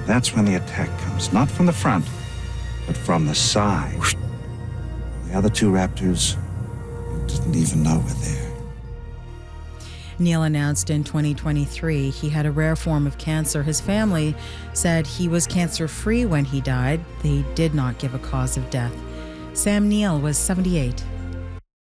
That's when the attack comes, not from the front, but from the side. The other two raptors didn't even know were there. Neil announced in 2023 he had a rare form of cancer. His family said he was cancer-free when he died. They did not give a cause of death. Sam Neill was 78.